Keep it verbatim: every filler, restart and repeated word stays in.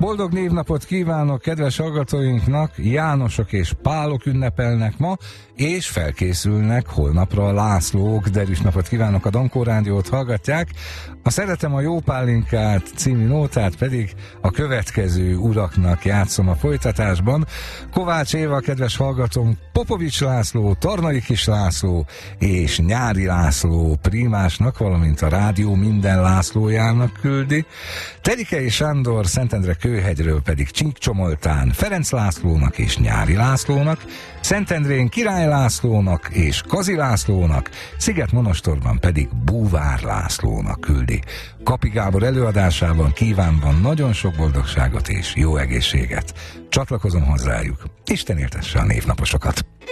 Boldog névnapot kívánok kedves hallgatóinknak, Jánosok és Pálok ünnepelnek ma, és felkészülnek holnapra a Lászlók. Derűs napot kívánok, a Dankó Rádiót hallgatják. A Szeretem a jó pálinkát című nótát pedig a következő uraknak játszom a folytatásban. Kovács Éva, kedves hallgatónk, Popovics László, Tornai Kis László és Nyári László primásnak, valamint a rádió minden Lászlójának küldi. Terikei Sándor Szentendre Kőhegyről pedig Csíkcsomoltán Ferenc Lászlónak és Nyári Lászlónak, Szentendrén Király Lászlónak és Kazi Lászlónak, Szigetmonostorban pedig Búvár Lászlónak küldi. Kapi Gábor előadásában kívánva nagyon sok boldogságot és jó egészséget. Csatlakozom hozzájuk. Isten éltesse a névnaposokat!